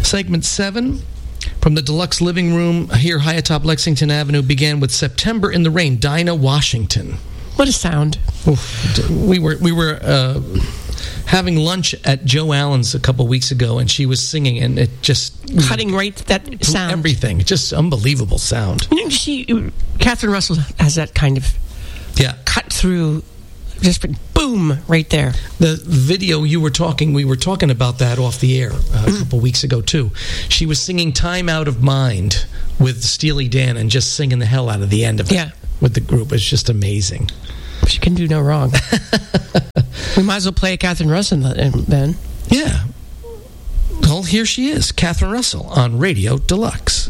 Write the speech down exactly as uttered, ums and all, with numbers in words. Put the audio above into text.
Segment seven from the Deluxe Living Room here high atop Lexington Avenue began with September in the Rain, Dinah Washington. What a sound. Oof. We were we were uh, having lunch at Joe Allen's a couple weeks ago, and she was singing, and it just... Cutting right that sound. Everything. Just unbelievable sound. She, Catherine Russell has that kind of yeah. cut through, just boom, right there. The video you were talking, we were talking about that off the air uh, a couple weeks ago, too. She was singing Time Out of Mind with Steely Dan and just singing the hell out of the end of it yeah. with the group. It's just amazing. She can do no wrong. We might as well play Catherine Russell then. Yeah. Well, here she is, Catherine Russell on Radio Deluxe.